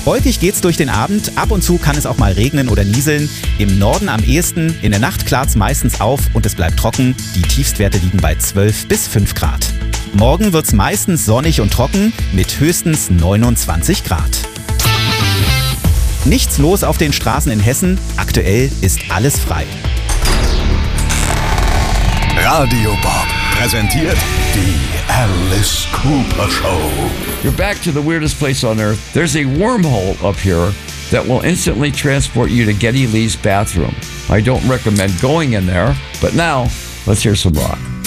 Wolkig geht's durch den Abend, ab und zu kann es auch mal regnen oder nieseln. Im Norden am ehesten, in der Nacht klart's meistens auf und es bleibt trocken. Die Tiefstwerte liegen bei 12 bis 5 Grad. Morgen wird's meistens sonnig und trocken mit höchstens 29 Grad. Nichts los auf den Straßen in Hessen. Aktuell ist alles frei. Radio Bob präsentiert die Alice Cooper Show. You're back to the weirdest place on earth. There's a wormhole up here that will instantly transport you to Geddy Lee's bathroom. I don't recommend going in there, but now let's hear some rock.